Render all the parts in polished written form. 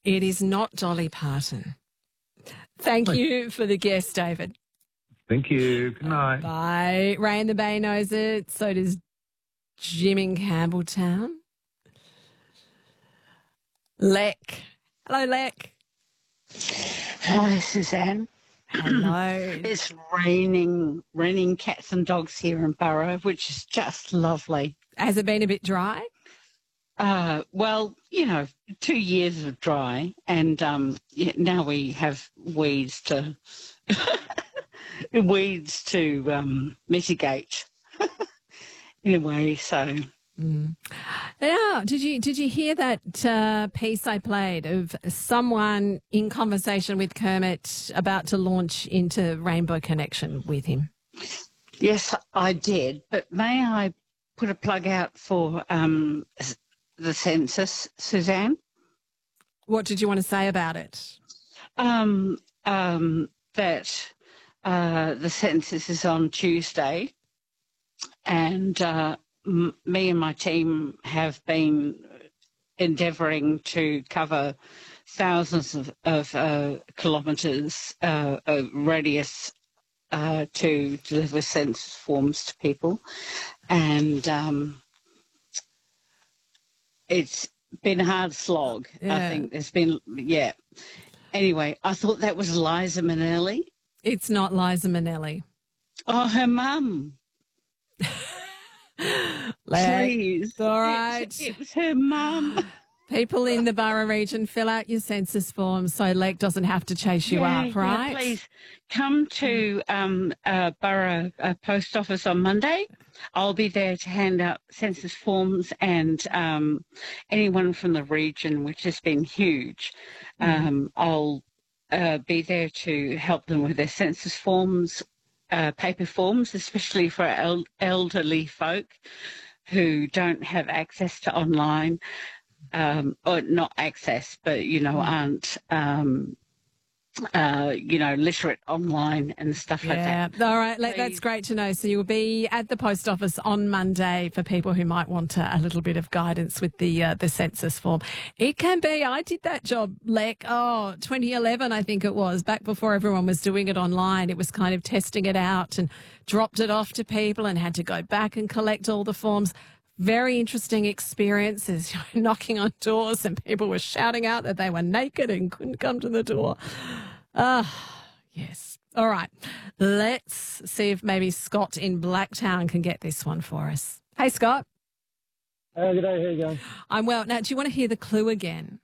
It is not Dolly Parton. Thank you for the guess, David. Thank you. Good night. Bye. Ray in the Bay knows it. So does Jim in Campbelltown. Lek. Hello, Lek. Hello, Suzanne. Hello. It's raining cats and dogs here in Burra, which is just lovely. Has it been a bit dry? Well, 2 years of dry, and now we have weeds to mitigate. Anyway, so. Yeah. Did you hear that piece I played of someone in conversation with Kermit about to launch into Rainbow Connection with him? Yes, I did. But may I put a plug out for the census, Suzanne? What did you want to say about it? That the census is on Tuesday, and me and my team have been endeavouring to cover thousands of kilometres of radius to deliver census forms to people, and it's been a hard slog. Yeah. I think there's been, Anyway, I thought that was Liza Minnelli. It's not Liza Minnelli. Oh, her mum. Please. All right. It was her mum. People in the Burra region, fill out your census forms so Lek doesn't have to chase you up, right? Yeah, please come to Burra Post Office on Monday. I'll be there to hand out census forms, and anyone from the region, which has been huge, I'll be there to help them with their census forms, paper forms, especially for elderly folk who don't have access to online. Or not access, but, aren't, literate online and stuff like that. Yeah, all right, that's great to know. So you'll be at the post office on Monday for people who might want a little bit of guidance with the census form. It can be, I did that job, 2011, I think it was, back before everyone was doing it online. It was kind of testing it out and dropped it off to people and had to go back and collect all the forms. Very interesting experiences, knocking on doors and people were shouting out that they were naked and couldn't come to the door. Yes. All right. Let's see if maybe Scott in Blacktown can get this one for us. Hey, Scott. Good day. How you going? I'm well. Now, do you want to hear the clue again?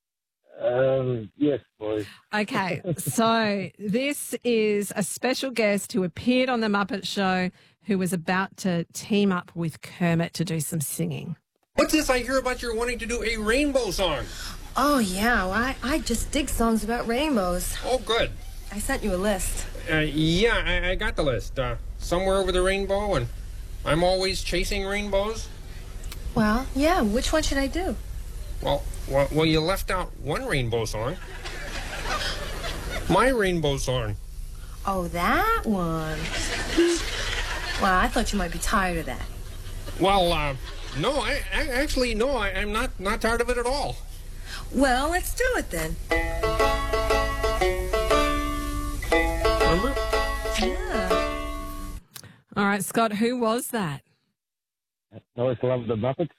Yes, please. Okay. So this is a special guest who appeared on The Muppet Show who was about to team up with Kermit to do some singing. What's this I hear about you're wanting to do a rainbow song? Oh, yeah. Well, I just dig songs about rainbows. Oh, good. I sent you a list. Yeah, I got the list. Somewhere over the rainbow, and I'm always chasing rainbows. Well, yeah. Which one should I do? Well, you left out one rainbow song. My rainbow song. Oh, that one. Well, I thought you might be tired of that. Well, no, I'm not tired of it at all. Well, let's do it then. Remember? Yeah. All right, Scott, who was that? I always love the Muppets.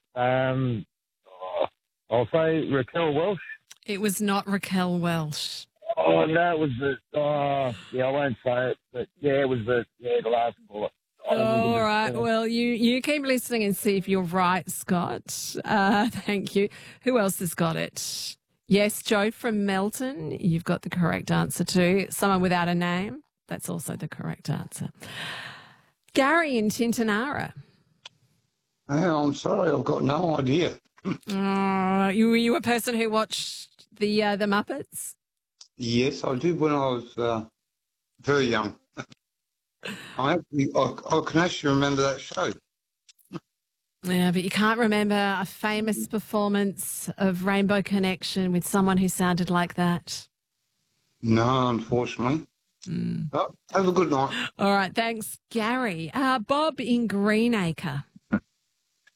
I'll say Raquel Welch. It was not Raquel Welch. Oh, no, it was I won't say it, but yeah, it was the last caller. All right. Well, you keep listening and see if you're right, Scott. Thank you. Who else has got it? Yes, Joe from Melton. You've got the correct answer too. Someone without a name. That's also the correct answer. Gary in Tintinara. Oh, I'm sorry. I've got no idea. You a person who watched the Muppets? Yes, I did when I was very young. I can actually remember that show. Yeah, but you can't remember a famous performance of Rainbow Connection with someone who sounded like that? No, unfortunately. Oh, have a good night. All right, thanks, Gary. Bob in Greenacre.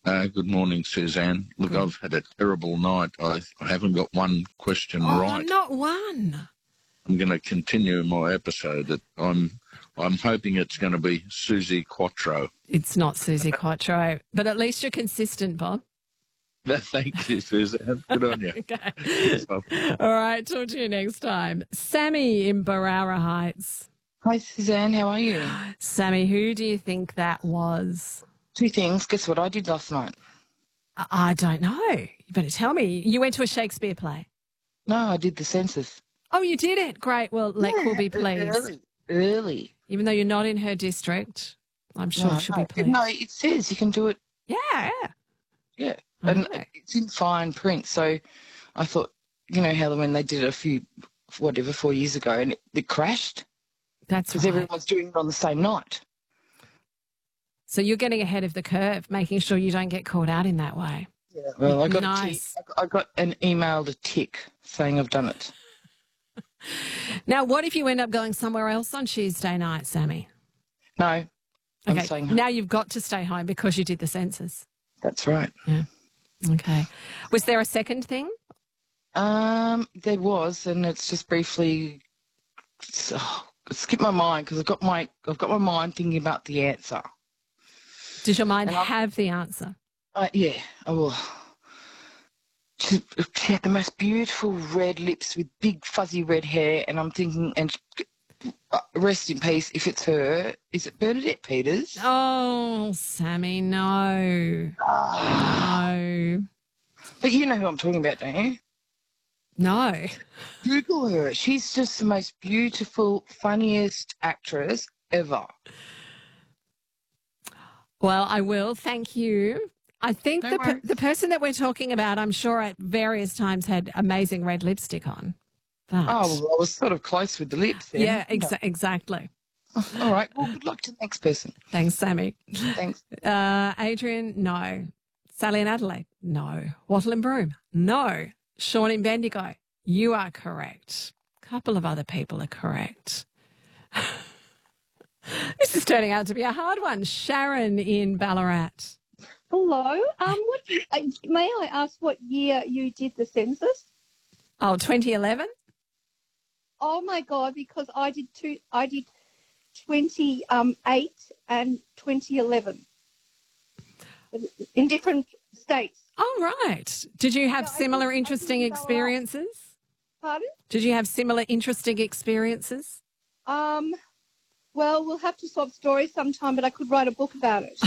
Good morning, Suzanne. Look, I've had a terrible night. I haven't got one question right. Not one. I'm going to continue my episode. I'm hoping it's going to be Susie Quattro. It's not Susie Quattro, but at least you're consistent, Bob. Thank you, Suzanne. Good on you. Okay. All right, talk to you next time. Sammy in Barara Heights. Hi, Suzanne. How are you? Sammy, who do you think that was? 2 things. Guess what I did last night? I don't know. You better tell me. You went to a Shakespeare play? No, I did the census. Oh, you did it? Great. Well, Lek will be pleased. Early. Even though you're not in her district, I'm sure she'll be pleased. No, it says you can do it. Yeah. And it's in fine print. So I thought, you know how when they did it 4 years ago and it crashed? That's because everyone's doing it on the same night. So you're getting ahead of the curve, making sure you don't get caught out in that way. Yeah. Well, I got nice. I got an email to tick saying I've done it. Now, what if you end up going somewhere else on Tuesday night, Sammy? No. I'm Okay. staying home. Now you've got to stay home because you did the census. That's right. Yeah. Okay. Was there a second thing? There was, and it's just briefly skipped my mind because I've got my mind thinking about the answer. Did your mind have the answer? Yeah, I will. She had the most beautiful red lips with big fuzzy red hair, and I'm thinking, and rest in peace, if it's her, is it Bernadette Peters? Oh, Sammy, no. No. But you know who I'm talking about, don't you? No. Google her. She's just the most beautiful, funniest actress ever. Well, I will. Thank you. I think the person that we're talking about, I'm sure at various times had amazing red lipstick on. But... Oh, well, I was sort of close with the lips then. Yeah, exactly. All right. Well, good luck to the next person. Thanks, Sammy. Thanks. Adrian, no. Sally and Adelaide, no. Wattle and Broome, no. Sean in Bendigo, you are correct. A couple of other people are correct. This is turning out to be a hard one. Sharon in Ballarat. Hello. May I ask what year you did the census? Oh, 2011? Oh my God, because I did 28 and 2011 in different states. Oh, right. Did you have similar interesting experiences? Pardon? Did you have similar interesting experiences? Well, we'll have to swap stories sometime, but I could write a book about it.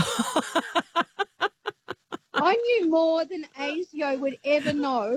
I knew more than ASIO would ever know.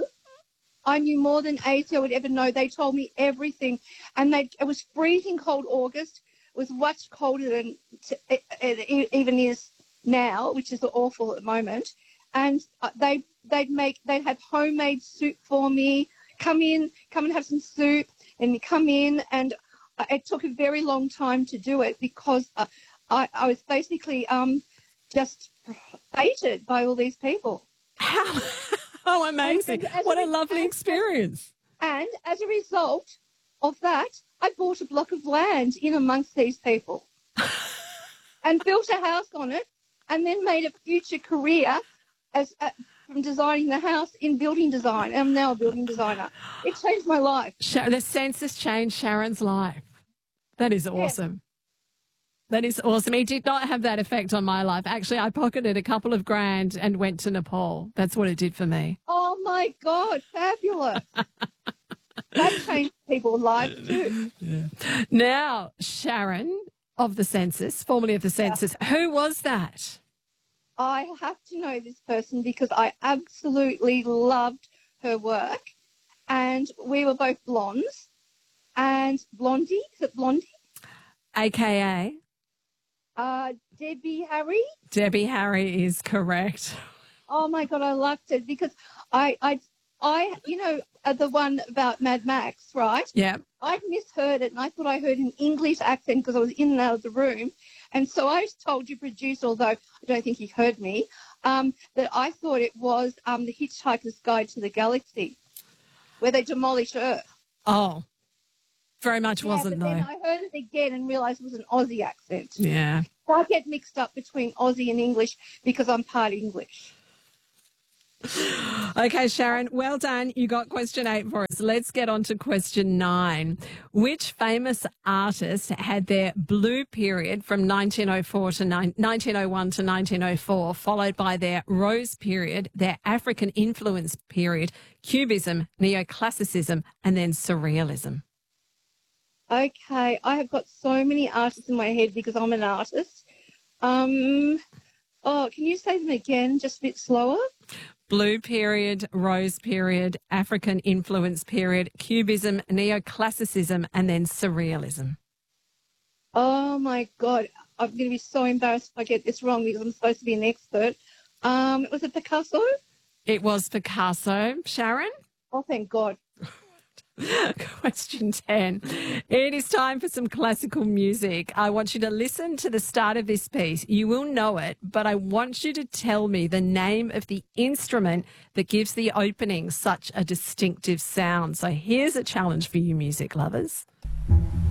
They told me everything. And it was freezing cold August. It was much colder than it even is now, which is awful at the moment. And they'd have homemade soup for me. Come and have some soup. And you come in, and it took a very long time to do it because I was basically just hated by all these people. How amazing. What a lovely experience. And as a result of that, I bought a block of land in amongst these people and built a house on it and then made a future career from designing the house in building design. I'm now a building designer. It changed my life. The census changed Sharon's life. That is awesome. That is awesome. It did not have that effect on my life. Actually, I pocketed a couple of grand and went to Nepal. That's what it did for me. Oh, my God. Fabulous. That changed people's lives too. Yeah. Now, Sharon of the census, formerly of the census, who was that? I have to know this person because I absolutely loved her work. And we were both blondes. And Blondie, is it Blondie? AKA? Debbie Harry. Debbie Harry is correct. Oh my God, I loved it because I the one about Mad Max, right? Yeah. I'd misheard it and I thought I heard an English accent because I was in and out of the room. And so I told your producer, although I don't think he heard me, that I thought it was The Hitchhiker's Guide to the Galaxy, where they demolish Earth. Oh, very much wasn't, but though. Then I heard it again and realised it was an Aussie accent. Yeah. I get mixed up between Aussie and English because I'm part English. Okay, Sharon, well done. You got question 8 for us. Let's get on to question 9. Which famous artist had their blue period from 1901 to 1904, followed by their rose period, their African influence period, Cubism, Neoclassicism, and then Surrealism? Okay, I have got so many artists in my head because I'm an artist. Can you say them again, just a bit slower? Blue period, rose period, African influence period, Cubism, Neoclassicism, and then Surrealism. Oh, my God. I'm going to be so embarrassed if I get this wrong because I'm supposed to be an expert. Was it Picasso? It was Picasso. Sharon? Oh, thank God. Question 10. It is time for some classical music. I want you to listen to the start of this piece. You will know it, but I want you to tell me the name of the instrument that gives the opening such a distinctive sound. So here's a challenge for you music lovers.